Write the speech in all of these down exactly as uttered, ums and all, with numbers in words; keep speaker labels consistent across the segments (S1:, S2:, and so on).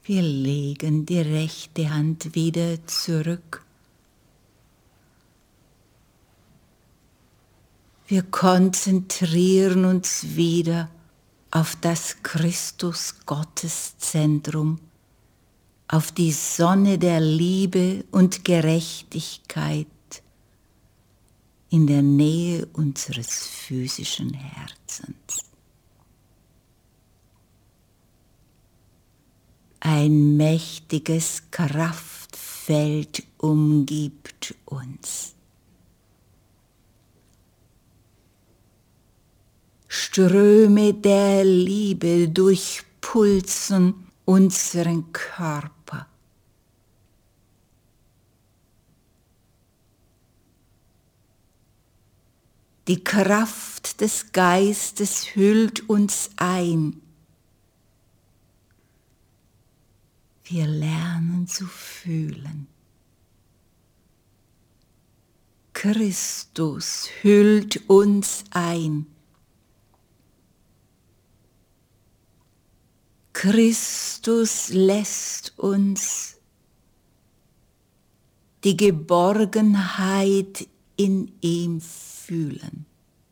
S1: Wir legen die rechte Hand wieder zurück. Wir konzentrieren uns wieder auf das Christus-Gottes-Zentrum, auf die Sonne der Liebe und Gerechtigkeit in der Nähe unseres physischen Herzens. Ein mächtiges Kraftfeld umgibt uns. Ströme der Liebe durchpulsen unseren Körper. Die Kraft des Geistes hüllt uns ein. Wir lernen zu fühlen. Christus hüllt uns ein. Christus lässt uns die Geborgenheit in ihm fühlen.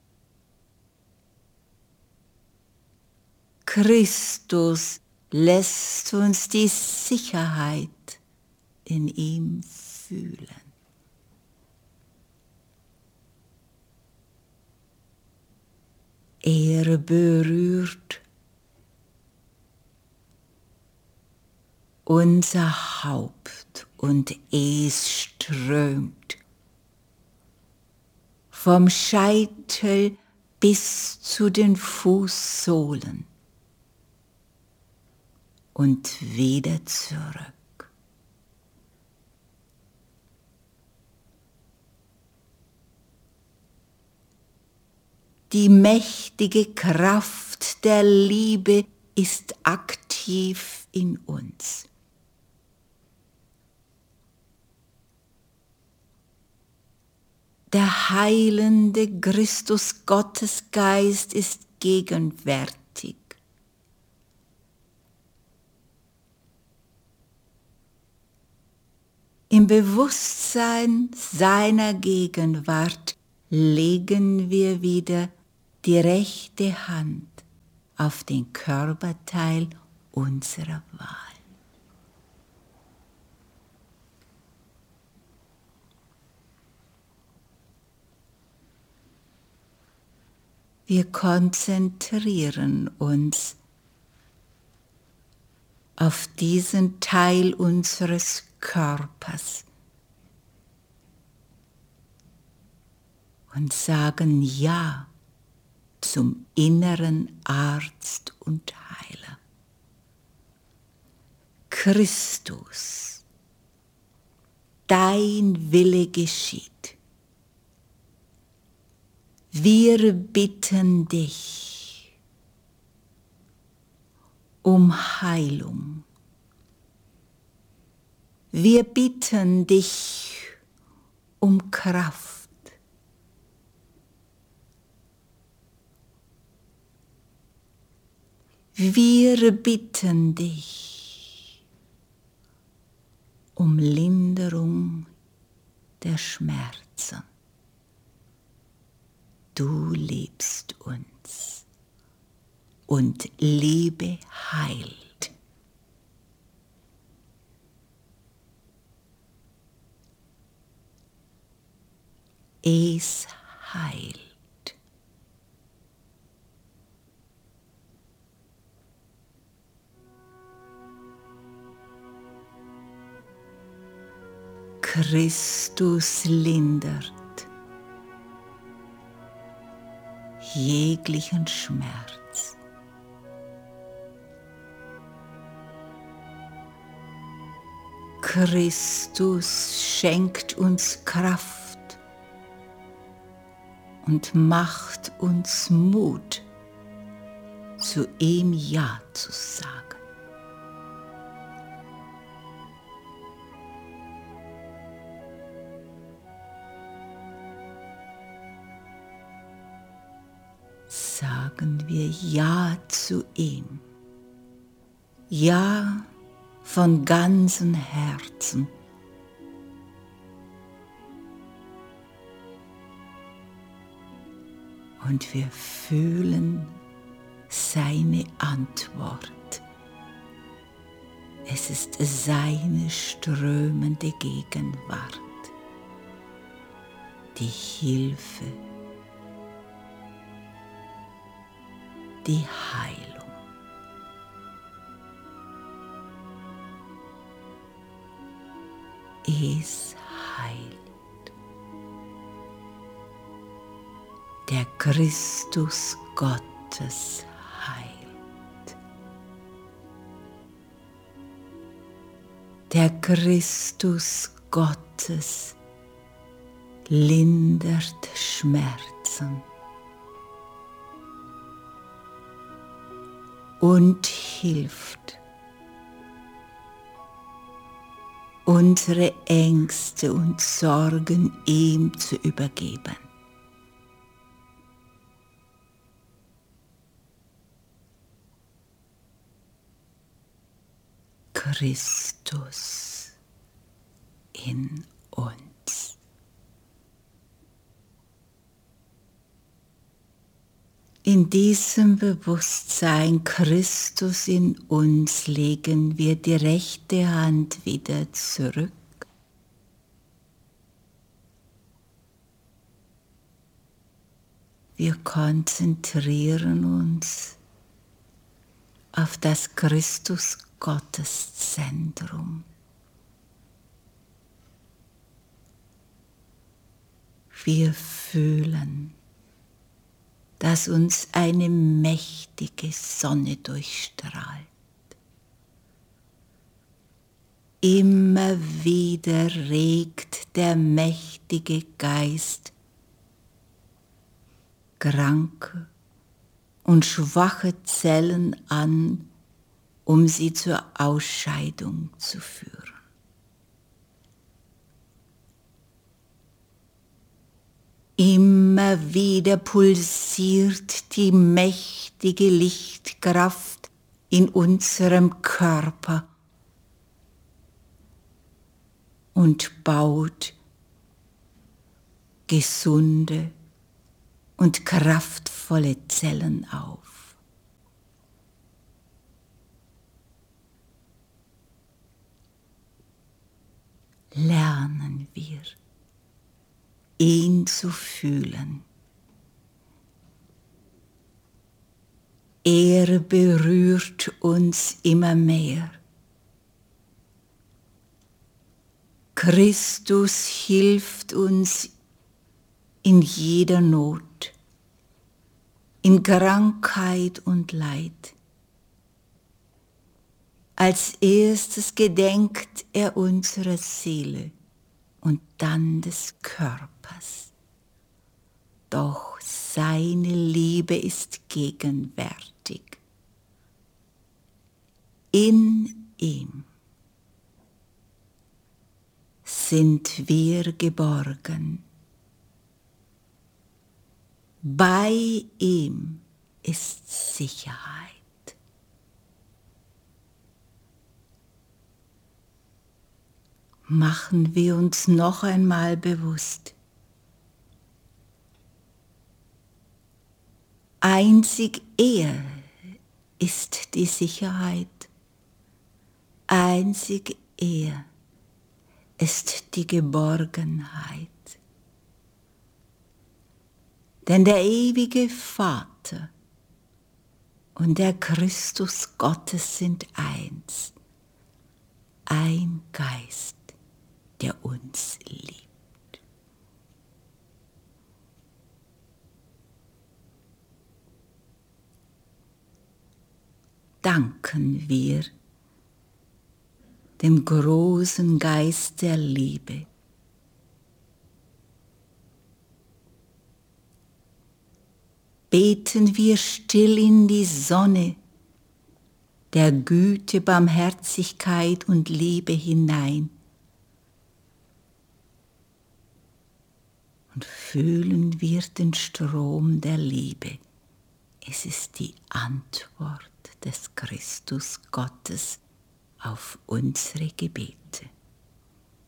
S1: Christus lässt uns die Sicherheit in ihm fühlen. Er berührt unser Haupt und es strömt vom Scheitel bis zu den Fußsohlen und wieder zurück. Die mächtige Kraft der Liebe ist aktiv in uns. Der heilende Christus-Gottesgeist ist gegenwärtig. Im Bewusstsein seiner Gegenwart legen wir wieder die rechte Hand auf den Körperteil unserer Wahl. Wir konzentrieren uns auf diesen Teil unseres Körpers und sagen Ja zum inneren Arzt und Heiler. Christus, dein Wille geschieht. Wir bitten dich um Heilung. Wir bitten dich um Kraft. Wir bitten dich um Linderung der Schmerzen. Du liebst uns und Liebe heilt. Es heilt. Christus lindert jeglichen Schmerz. Christus schenkt uns Kraft und macht uns Mut, zu ihm Ja zu sagen. Sagen wir Ja zu ihm. Ja von ganzem Herzen. Und wir fühlen seine Antwort. Es ist seine strömende Gegenwart, die Hilfe, die Heilung. Es heilt. Der Christus Gottes heilt. Der Christus Gottes lindert Schmerzen und hilft, unsere Ängste und Sorgen ihm zu übergeben. Christus in uns. In diesem Bewusstsein Christus in uns legen wir die rechte Hand wieder zurück. Wir konzentrieren uns auf das Christus Gotteszentrum. Wir fühlen, dass uns eine mächtige Sonne durchstrahlt. Immer wieder regt der mächtige Geist kranke und schwache Zellen an, um sie zur Ausscheidung zu führen. Immer wieder pulsiert die mächtige Lichtkraft in unserem Körper und baut gesunde und kraftvolle Zellen auf. Lernen wir, ihn zu fühlen. Er berührt uns immer mehr. Christus hilft uns in jeder Not, in Krankheit und Leid. Als erstes gedenkt er unserer Seele und dann des Körpers. Doch seine Liebe ist gegenwärtig. In ihm sind wir geborgen. Bei ihm ist Sicherheit. Machen wir uns noch einmal bewusst. Einzig er ist die Sicherheit. Einzig er ist die Geborgenheit. Denn der ewige Vater und der Christus Gottes sind eins, ein Geist, der uns liebt. Danken wir dem großen Geist der Liebe. Beten wir still in die Sonne der Güte, Barmherzigkeit und Liebe hinein und fühlen wir den Strom der Liebe. Es ist die Antwort des Christus Gottes auf unsere Gebete.